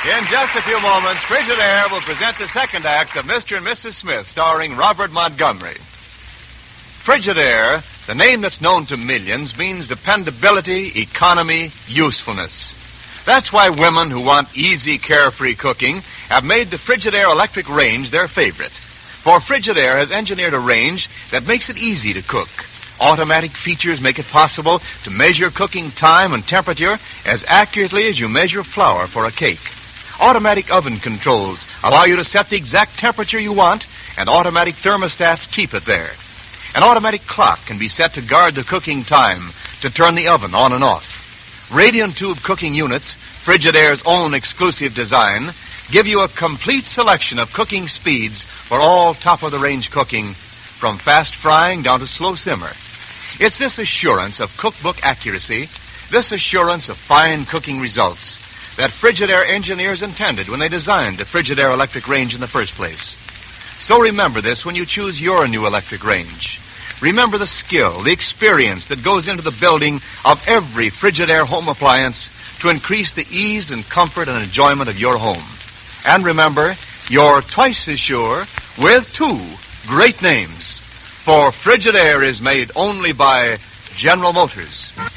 In just a few moments, Frigidaire will present the second act of Mr. and Mrs. Smith, starring Robert Montgomery. Frigidaire, the name that's known to millions, means dependability, economy, usefulness. That's why women who want easy, carefree cooking have made the Frigidaire electric range their favorite. For Frigidaire has engineered a range that makes it easy to cook. Automatic features make it possible to measure cooking time and temperature as accurately as you measure flour for a cake. Automatic oven controls allow you to set the exact temperature you want, and automatic thermostats keep it there. An automatic clock can be set to guard the cooking time, to turn the oven on and off. Radiant tube cooking units, Frigidaire's own exclusive design, give you a complete selection of cooking speeds for all top-of-the-range cooking, from fast frying down to slow simmer. It's this assurance of cookbook accuracy, this assurance of fine cooking results, that Frigidaire engineers intended when they designed the Frigidaire electric range in the first place. So remember this when you choose your new electric range. Remember the skill, the experience that goes into the building of every Frigidaire home appliance to increase the ease and comfort and enjoyment of your home. And remember, you're twice as sure with two great names. For Frigidaire is made only by General Motors.